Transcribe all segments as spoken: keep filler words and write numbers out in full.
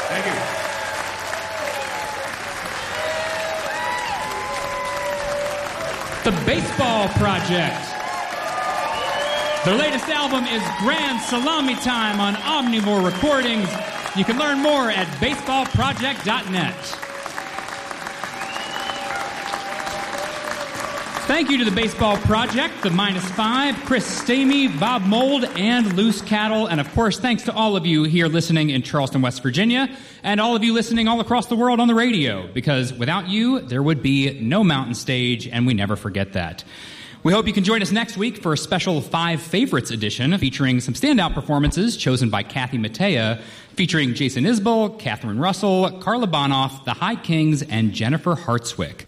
Thank you. The Baseball Project. Their latest album is Grand Salami Time on Omnivore Recordings. You can learn more at baseball project dot net. Thank you to the Baseball Project, the Minus Five, Chris Stamey, Bob Mold, and Loose Cattle. And of course, thanks to all of you here listening in Charleston, West Virginia, and all of you listening all across the world on the radio, because without you, there would be no Mountain Stage, and we never forget that. We hope you can join us next week for a special Five Favorites edition featuring some standout performances chosen by Kathy Mattea, featuring Jason Isbell, Catherine Russell, Carla Bonoff, the High Kings, and Jennifer Hartswick.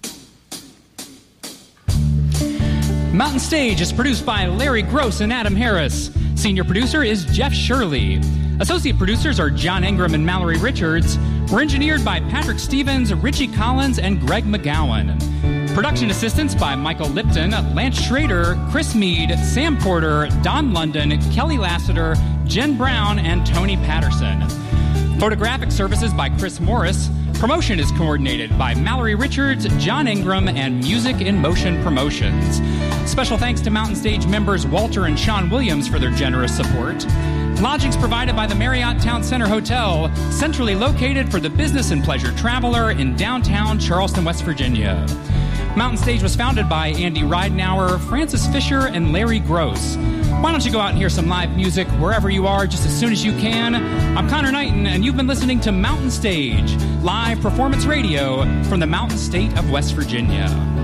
Mountain Stage is produced by Larry Gross and Adam Harris. Senior producer is Jeff Shirley. Associate producers are John Ingram and Mallory Richards. We're engineered by Patrick Stevens, Richie Collins, and Greg McGowan. Production assistance by Michael Lipton, Lance Schrader, Chris Mead, Sam Porter, Don London, Kelly Lassiter, Jen Brown, and Tony Patterson. Photographic services by Chris Morris. Promotion is coordinated by Mallory Richards, John Ingram, and Music in Motion Promotions. Special thanks to Mountain Stage members Walter and Sean Williams for their generous support. Lodgings provided by the Marriott Town Center Hotel, centrally located for the business and pleasure traveler in downtown Charleston, West Virginia. Mountain Stage was founded by Andy Ridenauer, Francis Fisher, and Larry Gross. Why don't you go out and hear some live music wherever you are just as soon as you can? I'm Connor Knighton, and you've been listening to Mountain Stage, live performance radio from the Mountain State of West Virginia.